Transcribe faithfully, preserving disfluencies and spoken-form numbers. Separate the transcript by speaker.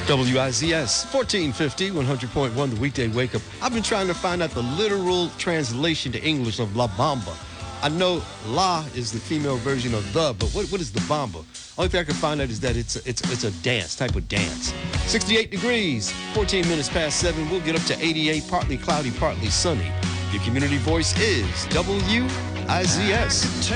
Speaker 1: W I Z S, fourteen fifty, one hundred point one, the weekday wake up. I've been trying to find out the literal translation to English of La Bamba. I know La is the female version of the, but what, what is the Bamba? Only thing I can find out is that it's a, it's, it's a dance, type of dance. sixty-eight degrees, fourteen minutes past seven. We'll get up to eighty-eight, partly cloudy, partly sunny. Your community voice is W I Z S.